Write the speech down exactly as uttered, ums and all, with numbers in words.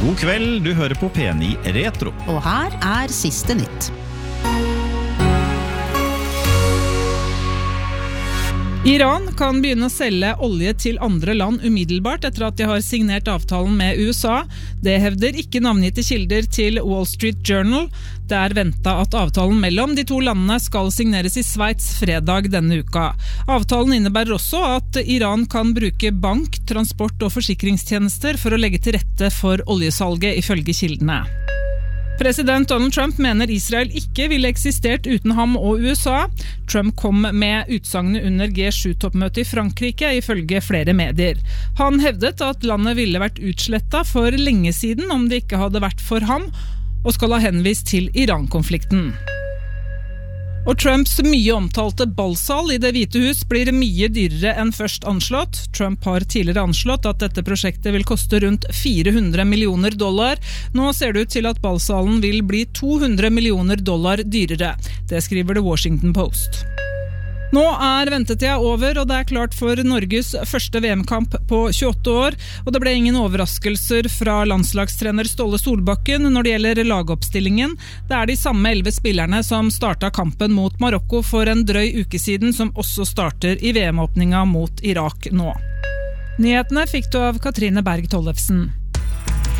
God kveld, du hører på P ni Retro. Og her er siste nytt. Iran kan begynne å selge olje til andre land umiddelbart etter at de har signert avtalen med U S A. Det hevder ikke navngitte kilder til Wall Street Journal. Det er ventet at avtalen mellom de to landene skal signeres i Sveits fredag denne uka. Avtalen innebærer også at Iran kan bruke bank, transport og forsikringstjenester for å legge til rette for oljesalget ifølge kildene. President Donald Trump mener Israel ikke ville eksistert uten ham og U S A. Trump kom med utsagnet under G sju-toppmøtet i Frankrike, ifølge flere medier. Han hevdet at landet ville vært utslettet for lenge siden om det ikke hadde vært for ham, og skal ha henvist til Iran-konflikten. Og Trumps mye omtalte ballsal i Det hvite hus blir mye dyrere enn først anslått. Trump har tidligere anslått at dette prosjektet vil koste rundt fire hundre millioner dollar. Nå ser det ut til at ballsalen vil bli to hundre millioner dollar dyrere. Det skriver The Washington Post. Nå er ventetida over, og det er klart for Norges første V M-kamp på tjueåtte år, og det ble ingen overraskelser fra landslagstrener Ståle Solbakken når det gjelder lagoppstillingen. Det er de samme elleve spillerne som startet kampen mot Marokko for en drøy uke siden, som også starter i V M-åpninga mot Irak nå. Nyhetene fikk du av Katrine Berg Tollefsen.